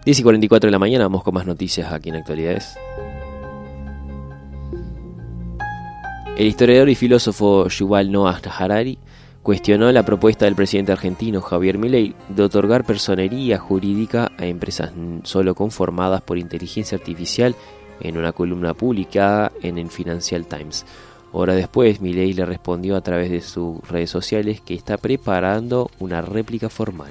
10:44 de la mañana, vamos con más noticias aquí en Actualidades. El historiador y filósofo Yuval Noah Harari cuestionó la propuesta del presidente argentino Javier Milei de otorgar personería jurídica a empresas solo conformadas por inteligencia artificial en una columna publicada en el Financial Times. Horas después, Milei le respondió a través de sus redes sociales que está preparando una réplica formal.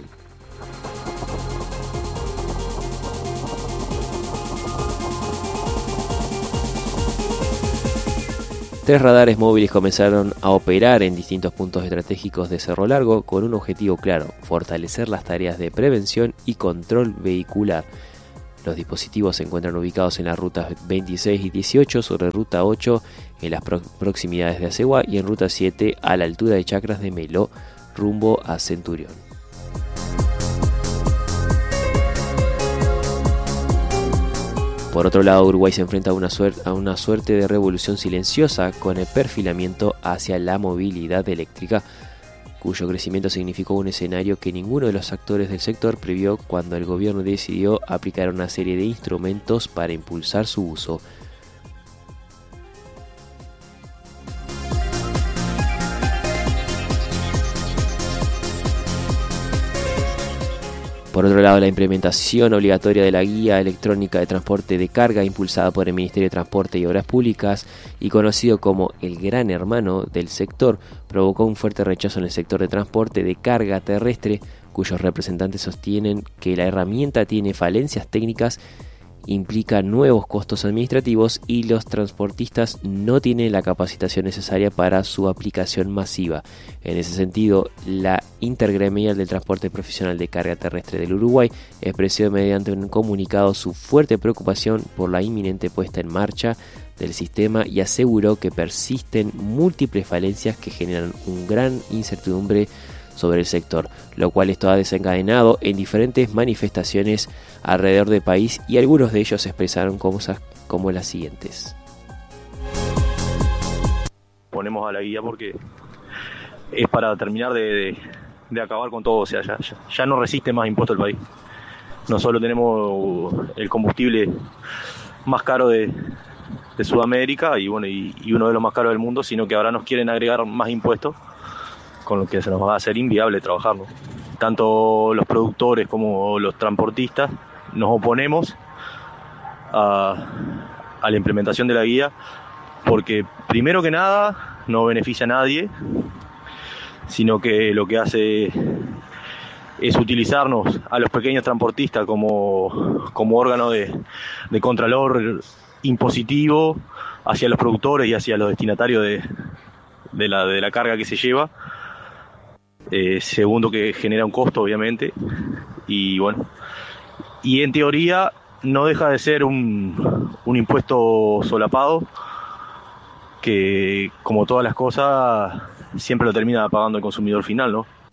Tres radares móviles comenzaron a operar en distintos puntos estratégicos de Cerro Largo con un objetivo claro: fortalecer las tareas de prevención y control vehicular. Los dispositivos se encuentran ubicados en las rutas 26 y 18 sobre ruta 8 en las proximidades de Aceguá y en ruta 7 a la altura de Chacras de Melo rumbo a Centurión. Por otro lado, Uruguay se enfrenta a una suerte de revolución silenciosa con el perfilamiento hacia la movilidad eléctrica, cuyo crecimiento significó un escenario que ninguno de los actores del sector previó cuando el gobierno decidió aplicar una serie de instrumentos para impulsar su uso. Por otro lado, la implementación obligatoria de la Guía Electrónica de Transporte de Carga, impulsada por el Ministerio de Transporte y Obras Públicas y conocido como el Gran Hermano del sector, provocó un fuerte rechazo en el sector de transporte de carga terrestre, cuyos representantes sostienen que la herramienta tiene falencias técnicas, implica nuevos costos administrativos y los transportistas no tienen la capacitación necesaria para su aplicación masiva. En ese sentido, la Intergremial del Transporte Profesional de Carga Terrestre del Uruguay expresó mediante un comunicado su fuerte preocupación por la inminente puesta en marcha del sistema y aseguró que persisten múltiples falencias que generan una gran incertidumbre sobre el sector, lo cual esto ha desencadenado en diferentes manifestaciones alrededor del país y algunos de ellos expresaron cosas como las siguientes. Ponemos a la guía porque es para terminar de acabar con todo, o sea, ya no resiste más impuesto el país. No solo tenemos el combustible más caro de Sudamérica y uno de los más caros del mundo, sino que ahora nos quieren agregar más impuestos, con lo que se nos va a hacer inviable trabajar, ¿no? Tanto los productores como los transportistas nos oponemos a la implementación de la guía porque primero que nada no beneficia a nadie, sino que lo que hace es utilizarnos a los pequeños transportistas como órgano de contralor impositivo hacia los productores y hacia los destinatarios de la carga que se lleva. Segundo, que genera un costo, obviamente, y bueno, y en teoría no deja de ser un impuesto solapado que, como todas las cosas, siempre lo termina pagando el consumidor final, ¿no?